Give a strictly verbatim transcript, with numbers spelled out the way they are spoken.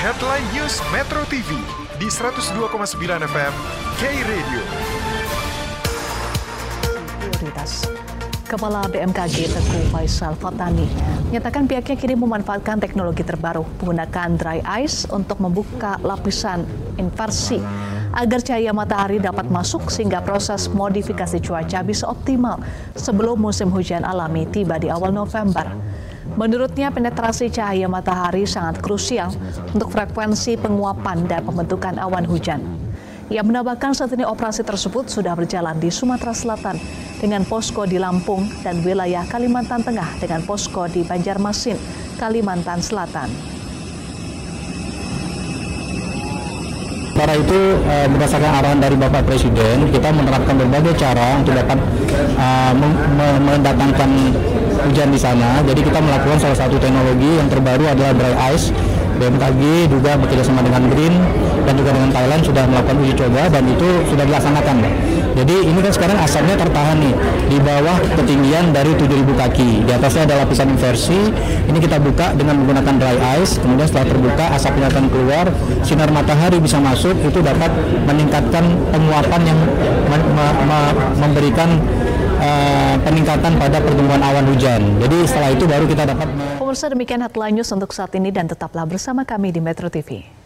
Headline News Metro T V di seratus dua koma sembilan F M K-Radio. Prioritas. Kepala B M K G Teguh Faisal Fatani menyatakan pihaknya kini memanfaatkan teknologi terbaru menggunakan dry ice untuk membuka lapisan inversi agar cahaya matahari dapat masuk sehingga proses modifikasi cuaca bisa optimal sebelum musim hujan alami tiba di awal November. Menurutnya, penetrasi cahaya matahari sangat krusial untuk frekuensi penguapan dan pembentukan awan hujan. Ia menambahkan saat ini operasi tersebut sudah berjalan di Sumatera Selatan dengan posko di Lampung dan wilayah Kalimantan Tengah dengan posko di Banjarmasin, Kalimantan Selatan. Para itu eh, berdasarkan arahan dari Bapak Presiden, kita menerapkan berbagai cara untuk dapat uh, mendatangkan hujan di sana. Jadi kita melakukan salah satu teknologi yang terbaru adalah dry ice. B M K G juga bekerjasama dengan Green dan juga dengan Thailand sudah melakukan uji coba dan itu sudah dilaksanakan. Jadi ini kan sekarang asapnya tertahan nih di bawah ketinggian dari tujuh ribu kaki. Di atasnya ada lapisan inversi. Ini kita buka dengan menggunakan dry ice. Kemudian setelah terbuka asapnya akan keluar, sinar matahari bisa masuk, itu dapat meningkatkan penguapan yang me- me- me- memberikan Uh, peningkatan pada pertumbuhan awan hujan. Jadi setelah itu baru kita dapat. Pemirsa, demikian headline news untuk saat ini dan tetaplah bersama kami di Metro T V.